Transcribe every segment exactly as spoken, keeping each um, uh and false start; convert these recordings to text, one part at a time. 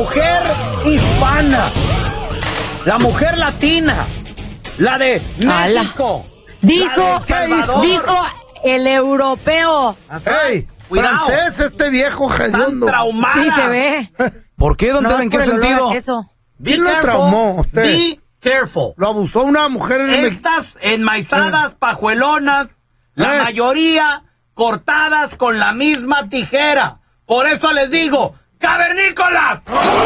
mujer hispana, la mujer latina, la de México. Dijo, la de Salvador. dijo el europeo. ¡Ey! Francés, este viejo hediondo. Traumada. Sí, se ve. ¿Por qué, don No, Tela? es ¿En qué por el olor a sentido? queso. Be ¿Quién lo careful. traumó usted? Be careful. Lo abusó una mujer en el... Estas enmaizadas, pajuelonas, la Eh. mayoría cortadas con la misma tijera. Por eso les digo, ¡cavernícolas!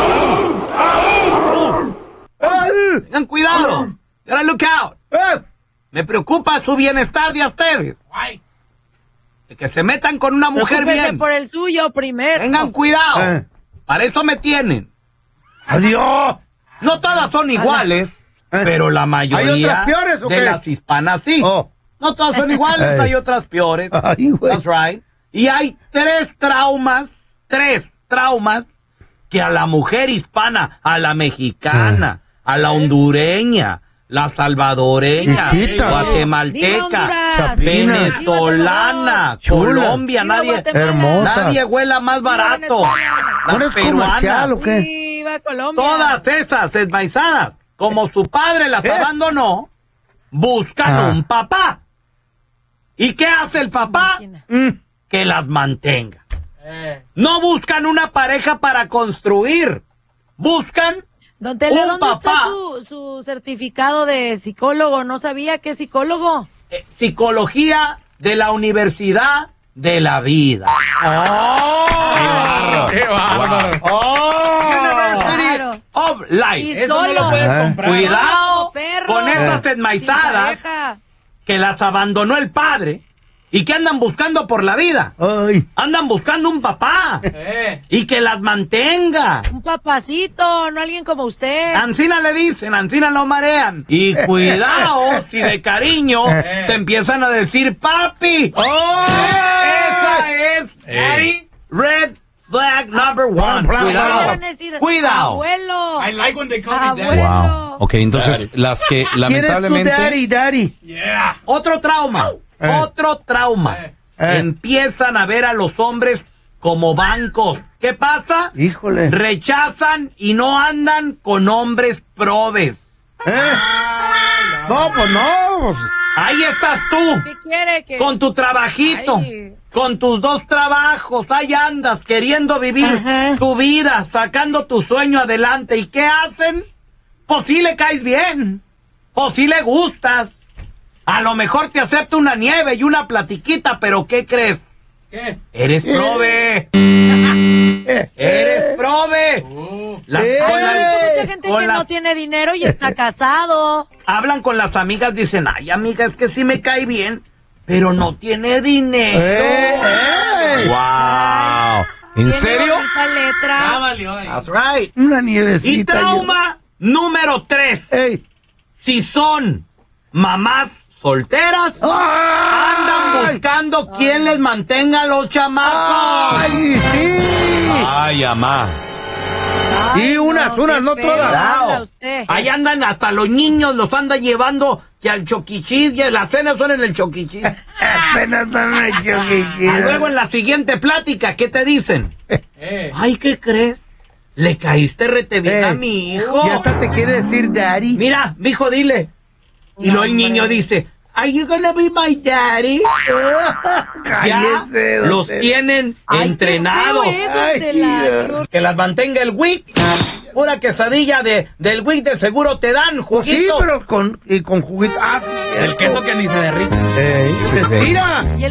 Tengan cuidado. Gotta look out. ¡Eh! Me preocupa su bienestar de ustedes. De que se metan con una mujer Preocúpese bien. por el suyo primero. Tengan cuidado. Eh. Para eso me tienen. ¡Adiós! No todas son iguales, Eh. pero la mayoría ¿Hay otras peores o de qué? las hispanas sí. Oh. No todas son iguales, Ey. hay otras peores. Ay, güey. That's right. Y hay tres traumas, tres traumas que a la mujer hispana, a la mexicana, a la hondureña, la salvadoreña, Chiquita. ¡Viva guatemalteca, Honduras! venezolana, Chula. Colombia, ¡Viva nadie, Guatemala! Hermosa. nadie huela más barato. Venezuela! Las ¿No eres peruanas. comercial o qué? ¡Viva Colombia! Todas esas desmaizadas, como su padre las ¿Eh? abandonó, buscan Ah. un papá. ¿Y qué hace el papá? Mm. Que las mantenga. No buscan una pareja para construir. Buscan Don Tela, un ¿dónde papá. está su, su certificado de psicólogo? No sabía que es psicólogo. eh, psicología de la Universidad de la Vida. ¡Qué bárbaro! ¡Oh! University Claro. of Life. Y Eso solo. no lo puedes Ah. comprar. Cuidado Como perro. con estas Sin enmaizadas pareja. que las abandonó el padre y que andan buscando por la vida. ¡Ay! Andan buscando un papá y que las mantenga. Un papacito, no alguien como usted. Ancina le dicen, Ancina lo marean. Y cuidado si de cariño te empiezan a decir papi. ¡Oh! Esa es Daddy Red Flag number one. Flag, Cuidado. Quieren decir, Cuidado. Abuelo. I like when they call me daddy. Abuelo. Wow. Ok, entonces las que ¿Quién es tu lamentablemente... daddy, daddy? Yeah. Otro trauma. Eh. Otro trauma. Eh. Eh. Empiezan a ver a los hombres como bancos. ¿Qué pasa? Híjole. Rechazan y no andan con hombres probes. ¿Eh? No, pues no. Pues. Ahí estás tú, ¿Qué quiere que con tu trabajito, Ay. con tus dos trabajos. Ahí andas queriendo vivir Ajá. tu vida, sacando tu sueño adelante. ¿Y qué hacen? Pues sí le caes bien, pues sí le gustas. A lo mejor te acepta una nieve y una platiquita, pero ¿qué crees? ¿Qué? Eres prove. Eh, Eres prove. La- Eh. con Hay las- mucha gente con que las- no tiene dinero y está casado. Hablan con las amigas, dicen, ay, amiga, es que sí me cae bien, pero no tiene dinero. Eh, eh. ¡Wow! ¿En Tiene serio? bonita letra. Ah, valió ahí. That's right. Una Y nievecita. trauma número tres. ¡Ey! Si son mamás solteras, andan buscando quién les mantenga a los chamacos. ¡Ay, sí! ¡Ay, amá! Y unas, unas, qué no feo todas. habla usted. Ahí andan hasta los niños, los andan llevando que al choquichis, y las cenas son en el choquichis. Apenas dan el choquichis. Y luego en la siguiente plática, ¿qué te dicen? Eh. Ay, ¿qué crees? Le caíste rete bien Eh, a mi hijo. Y hasta te quiere decir daddy. Mira, mijo, dile. Y luego el niño dice, ¿Are you gonna be my daddy? Ya Cállese, don los Tela. tienen Ay, entrenados. qué feo es, don Ay, Tela. Dios. Que las mantenga el Wick. Pura quesadilla de, del Wick de seguro te dan, Pues sí, juguito. pero con, y con juguito. Ah, sí, El queso que ni se derrite. Ey, Sí, sí. Mira. Y el